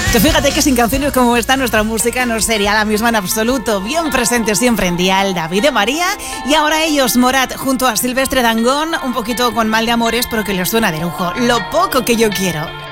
Tú fíjate que sin canciones como esta nuestra música no sería la misma en absoluto. Bien presente siempre en Dial, David de María, y ahora ellos, Morat, junto a Silvestre Dangond, un poquito con Mal de Amores, pero que les suena de lujo. Lo poco que yo quiero.